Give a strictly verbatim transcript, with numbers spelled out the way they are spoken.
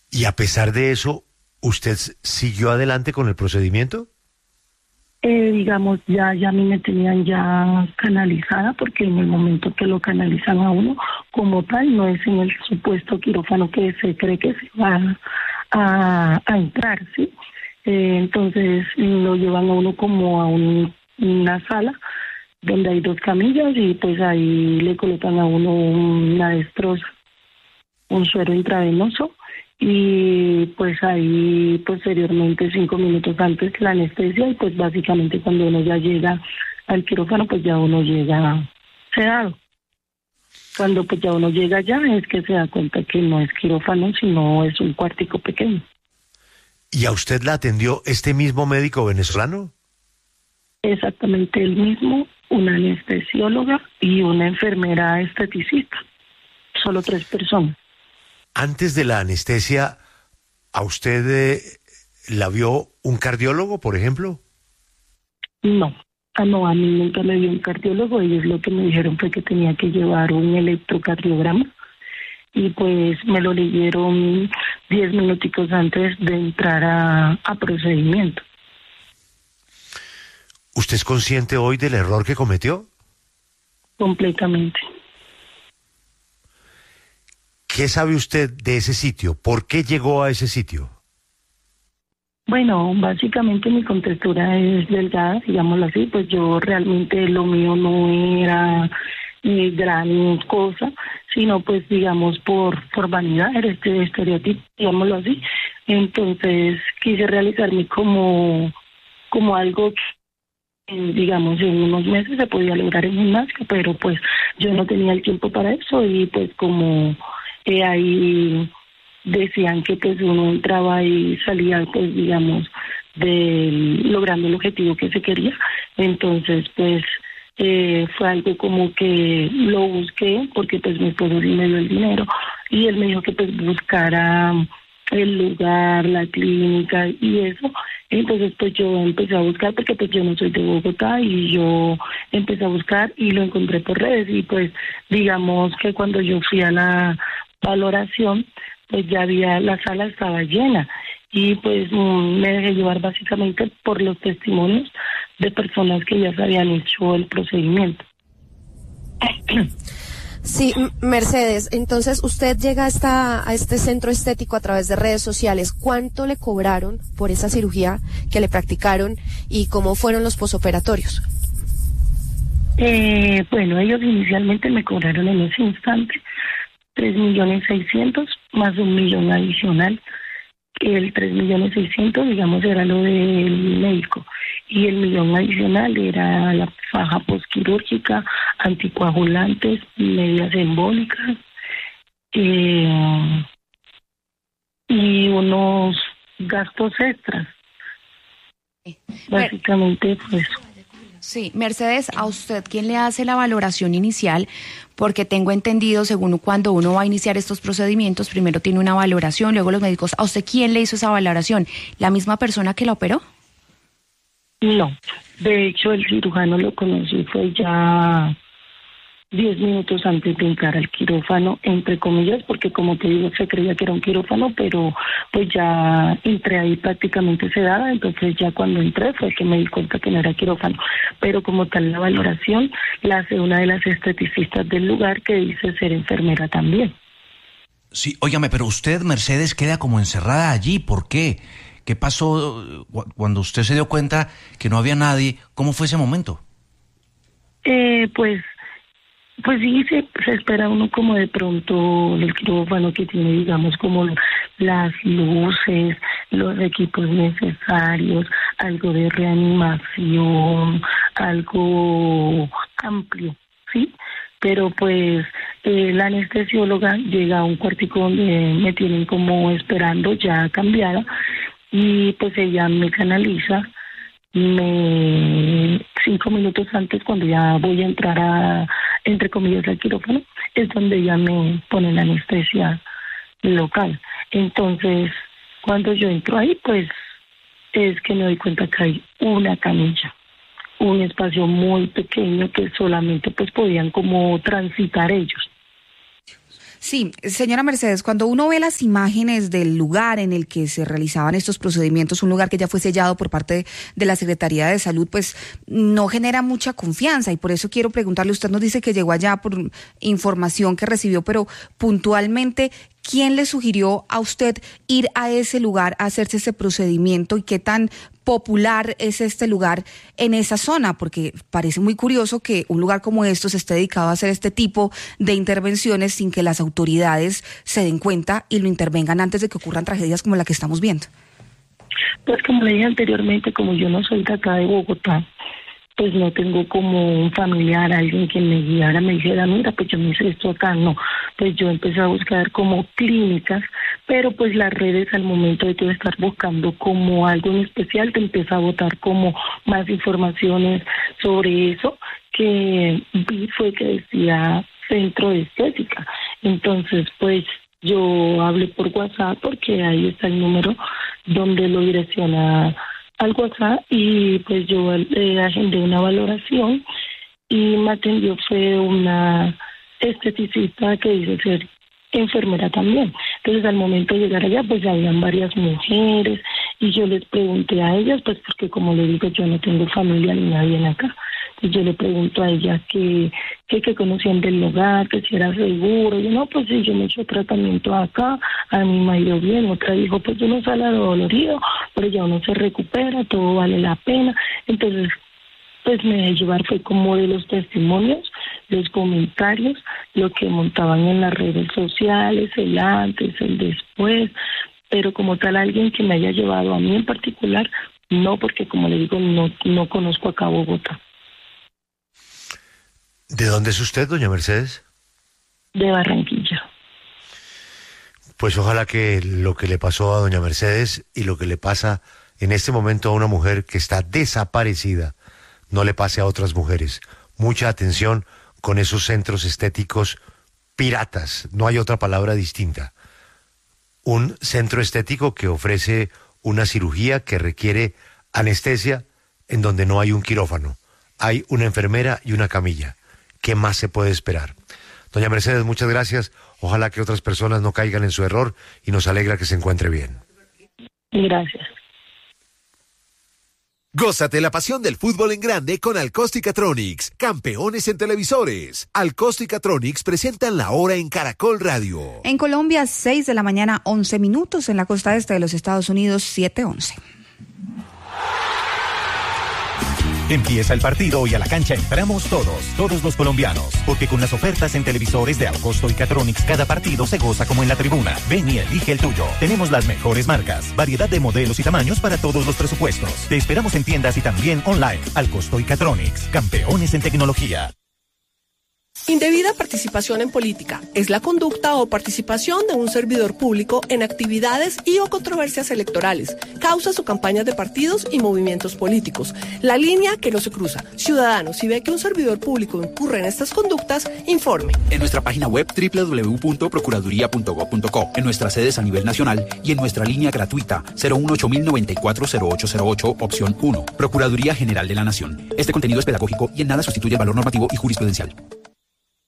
Y a pesar de eso, ¿usted siguió adelante con el procedimiento? Eh, digamos, ya, ya a mí me tenían ya canalizada, porque en el momento que lo canalizan a uno, como tal, no es en el supuesto quirófano que se cree que se va a, a entrar, ¿sí? Eh, entonces lo llevan a uno como a un, una sala donde hay dos camillas y pues ahí le colocan a uno una destroza, un suero intravenoso, y pues ahí posteriormente, cinco minutos antes, la anestesia, y pues básicamente cuando uno ya llega al quirófano, pues ya uno llega sedado. Cuando pues ya uno llega allá es que se da cuenta que no es quirófano, sino es un cuartico pequeño. ¿Y a usted la atendió este mismo médico venezolano? Exactamente el mismo, una anestesióloga y una enfermera esteticista, solo tres personas. Antes de la anestesia, ¿a usted eh, la vio un cardiólogo, por ejemplo? No, ah, no, a mí nunca me vio un cardiólogo. Ellos lo que me dijeron fue que tenía que llevar un electrocardiograma, y pues me lo leyeron diez minuticos antes de entrar a, a procedimiento. ¿Usted es consciente hoy del error que cometió? Completamente. ¿Qué sabe usted de ese sitio? ¿Por qué llegó a ese sitio? Bueno, básicamente mi contextura es delgada, digámoslo así, pues yo realmente lo mío no era eh, gran cosa, sino pues digamos por, por vanidad, era este estereotipo, digámoslo así. Entonces quise realizarme como, como algo que, eh, digamos, en unos meses se podía lograr en gimnasio, pero pues yo no tenía el tiempo para eso, y pues como eh, ahí decían que pues uno entraba y salía pues digamos de logrando el objetivo que se quería, entonces pues eh, fue algo como que lo busqué porque pues mi esposo sí me dio el dinero y él me dijo que pues buscara el lugar, la clínica y eso. Entonces pues yo empecé a buscar porque pues yo no soy de Bogotá, y yo empecé a buscar y lo encontré por redes, y pues digamos que cuando yo fui a la valoración pues ya había, la sala estaba llena, y pues mm, me dejé llevar básicamente por los testimonios de personas que ya se habían hecho el procedimiento. Sí, Mercedes, entonces usted llega hasta a este centro estético a través de redes sociales. ¿Cuánto le cobraron por esa cirugía que le practicaron y cómo fueron los posoperatorios? Eh, bueno, ellos inicialmente me cobraron en ese instante tres millones seiscientos más un millón adicional. El tres millones seiscientos, digamos, era lo del médico, y el millón adicional era la faja posquirúrgica, anticoagulantes, medias embólicas, eh, y unos gastos extras. Básicamente, pues. Sí, Mercedes, ¿a usted quién le hace la valoración inicial? Porque tengo entendido, según cuando uno va a iniciar estos procedimientos, primero tiene una valoración, luego los médicos. ¿A usted quién le hizo esa valoración? ¿La misma persona que la operó? No, de hecho el cirujano lo conocí fue ya diez minutos antes de entrar al quirófano, entre comillas, porque como te digo, se creía que era un quirófano, pero pues ya entré ahí prácticamente sedada, entonces ya cuando entré fue que me di cuenta que no era quirófano, pero como tal la valoración la hace una de las esteticistas del lugar, que dice ser enfermera también. Sí, óigame, pero usted, Mercedes, queda como encerrada allí, ¿por qué? ¿Qué pasó cuando usted se dio cuenta que no había nadie? ¿Cómo fue ese momento? Eh, pues Pues sí, se, se espera uno como de pronto el quirófano que tiene, digamos, como las luces, los equipos necesarios, algo de reanimación, algo amplio, ¿sí? Pero pues eh, la anestesióloga llega a un cuartico donde me tienen como esperando ya cambiada, y pues ella me canaliza. Me cinco minutos antes, cuando ya voy a entrar a, entre comillas, al quirófano, es donde ya me ponen la anestesia local. Entonces, cuando yo entro ahí, pues es que me doy cuenta que hay una camilla, un espacio muy pequeño que solamente pues podían como transitar ellos. Sí, señora Mercedes, cuando uno ve las imágenes del lugar en el que se realizaban estos procedimientos, un lugar que ya fue sellado por parte de la Secretaría de Salud, pues no genera mucha confianza, y por eso quiero preguntarle, usted nos dice que llegó allá por información que recibió, pero puntualmente, ¿quién le sugirió a usted ir a ese lugar a hacerse ese procedimiento y qué tan popular es este lugar en esa zona? Porque parece muy curioso que un lugar como estos esté dedicado a hacer este tipo de intervenciones sin que las autoridades se den cuenta y lo intervengan antes de que ocurran tragedias como la que estamos viendo. Pues como le dije anteriormente, como yo no soy de acá de Bogotá, pues no tengo como un familiar, alguien que me guiara, me dijera, mira, pues yo me hice esto acá, no. Pues yo empecé a buscar como clínicas, pero pues las redes al momento de tú estar buscando como algo en especial, te empieza a botar como más informaciones sobre eso, que vi fue que decía centro de estética. Entonces, pues yo hablé por WhatsApp porque ahí está el número donde lo direcciona al WhatsApp, y pues yo eh, agendé una valoración y me atendió fue una esteticista que dice ser enfermera también. Entonces al momento de llegar allá pues habían varias mujeres y yo les pregunté a ellas, pues porque como le digo yo no tengo familia ni nadie en acá. Entonces yo le pregunto a ellas que, que, que conocían del lugar, que si era seguro. Y yo, no, pues sí, yo me he hecho tratamiento acá, a mí me ha ido bien. Otra dijo, pues uno sale dolorido, pero ya uno se recupera, todo vale la pena. Entonces, pues me dejé llevar fue como de los testimonios, los comentarios, lo que montaban en las redes sociales, el antes, el después, pero como tal alguien que me haya llevado a mí en particular, no, porque como le digo, no, no conozco acá Bogotá. ¿De dónde es usted, doña Mercedes? De Barranquilla. Pues ojalá que lo que le pasó a doña Mercedes y lo que le pasa en este momento a una mujer que está desaparecida no le pase a otras mujeres. Mucha atención con esos centros estéticos piratas, no hay otra palabra distinta. Un centro estético que ofrece una cirugía que requiere anestesia en donde no hay un quirófano. Hay una enfermera y una camilla. ¿Qué más se puede esperar? Doña Mercedes, muchas gracias. Ojalá que otras personas no caigan en su error y nos alegra que se encuentre bien. Gracias. Gózate la pasión del fútbol en grande con Alcosticatronics, campeones en televisores. Alcosticatronics presentan la hora en Caracol Radio. En Colombia, seis de la mañana, once minutos. En la costa este de los Estados Unidos, siete once. Empieza el partido y a la cancha entramos todos, todos los colombianos, porque con las ofertas en televisores de Alcosto y Catronics cada partido se goza como en la tribuna. Ven y elige el tuyo. Tenemos las mejores marcas, variedad de modelos y tamaños para todos los presupuestos. Te esperamos en tiendas y también online. Alcosto y Catronics, campeones en tecnología. Indebida participación en política es la conducta o participación de un servidor público en actividades y o controversias electorales, causas o campañas de partidos y movimientos políticos. La línea que no se cruza. Ciudadanos, si ve que un servidor público incurre en estas conductas, informe. En nuestra página web doble u doble u doble u punto procuraduría punto gob punto co, en nuestras sedes a nivel nacional y en nuestra línea gratuita cero uno ocho mil noventa y cuatro cero ocho cero ocho, opción uno. Procuraduría General de la Nación. Este contenido es pedagógico y en nada sustituye el valor normativo y jurisprudencial.